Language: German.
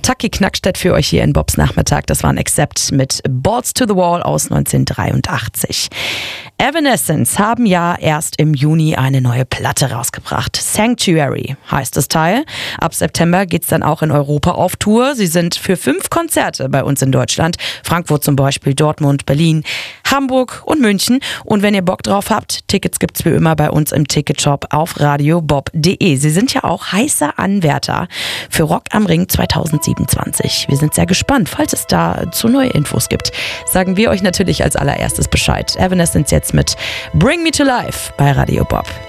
Taki Knackstedt für euch hier in Bobs Nachmittag. Das war ein Accept mit Balls to the Wall aus 1983. Evanescence haben ja erst im Juni eine neue Platte rausgebracht. Sanctuary heißt das Teil. Ab September geht's dann auch in Europa auf Tour. Sie sind für 5 Konzerte bei uns in Deutschland. Frankfurt zum Beispiel, Dortmund, Berlin, Hamburg und München. Und wenn ihr Bock drauf habt, Tickets gibt's wie immer bei uns im Ticketshop auf radiobob.de. Sie sind ja auch heißer Anwärter für Rock am Ring 2027. Wir sind sehr gespannt. Falls es dazu neue Infos gibt, sagen wir euch natürlich als allererstes Bescheid. Evanescence jetzt mit Bring Me to Life bei Radio Bob.